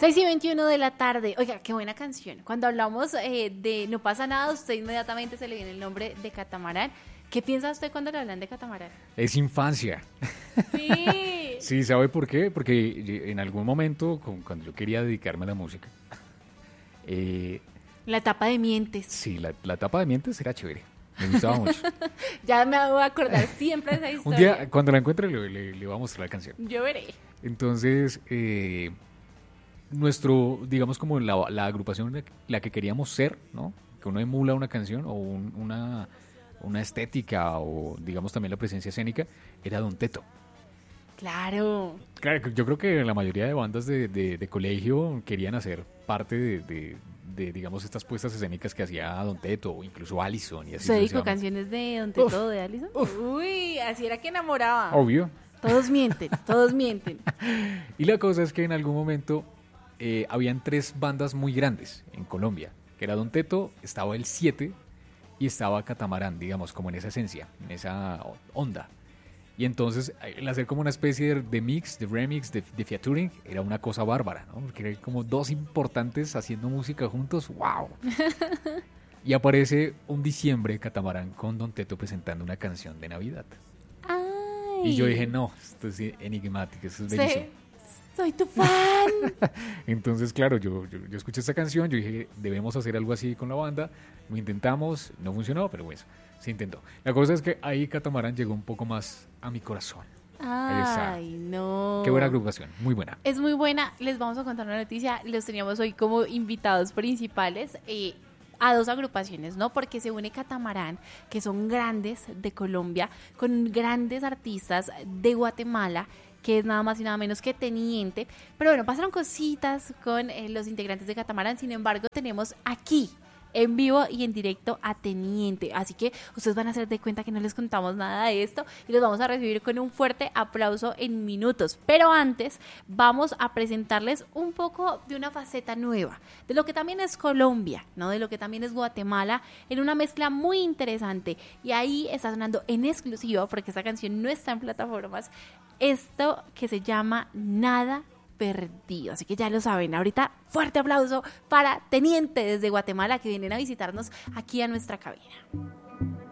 6:21 de la tarde. Oiga, qué buena canción. Cuando hablamos de No pasa nada, usted inmediatamente se le viene el nombre de Catamarán. ¿Qué piensa usted cuando le hablan de Catamarán? Es infancia. Sí. Sí, ¿sabe por qué? Porque en algún momento, cuando yo quería dedicarme a la música, La etapa de Mientes. sí, la etapa de Mientes era chévere. Me gustaba mucho. Ya me voy a acordar siempre de esa historia. Un día, cuando la encuentre, le voy a mostrar la canción. Yo veré. Entonces, digamos como la agrupación la que queríamos ser, ¿no? Que uno emula una canción o una estética o digamos también la presencia escénica, era Don Teto. Claro. Claro, yo creo que la mayoría de bandas de colegio querían hacer parte de, digamos, estas puestas escénicas que hacía Don Teto o incluso Allison y así. ¿Se dedicó canciones de Don Teto, de Allison? Uy, así era que enamoraba. Obvio. Todos mienten, todos mienten. Y la cosa es que en algún momento habían 3 bandas muy grandes en Colombia, que era Don Teto, estaba el 7 y estaba Catamarán, digamos, como en esa esencia, en esa onda. Y entonces el hacer como una especie de mix, de remix, de featuring, era una cosa bárbara, ¿no? Porque eran como 2 importantes haciendo música juntos, ¡wow! Y aparece un diciembre Catamarán con Don Teto presentando una canción de Navidad. Ay. Y yo dije, no, esto es enigmático, esto es bellísimo. Soy tu fan. Entonces, claro, yo escuché esta canción, yo dije, debemos hacer algo así con la banda. Lo intentamos, no funcionó, pero bueno, se intentó. La cosa es que ahí Catamarán llegó un poco más a mi corazón. Ay, no. Qué buena agrupación, muy buena. Es muy buena. Les vamos a contar una noticia. Los teníamos hoy como invitados principales a 2 agrupaciones, ¿no? Porque se une Catamarán, que son grandes de Colombia, con grandes artistas de Guatemala, que es nada más y nada menos que Teniente. Pero bueno, pasaron cositas con los integrantes de Catamarán. Sin embargo, tenemos aquí en vivo y en directo a Teniente, así que ustedes van a hacer de cuenta que no les contamos nada de esto y los vamos a recibir con un fuerte aplauso en minutos, pero antes vamos a presentarles un poco de una faceta nueva, de lo que también es Colombia, ¿no? De lo que también es Guatemala, en una mezcla muy interesante, y ahí está sonando en exclusiva, porque esta canción no está en plataformas, esto que se llama Nada Perdido, así que ya lo saben. Ahorita fuerte aplauso para Teniente desde Guatemala, que vienen a visitarnos aquí a nuestra cabina.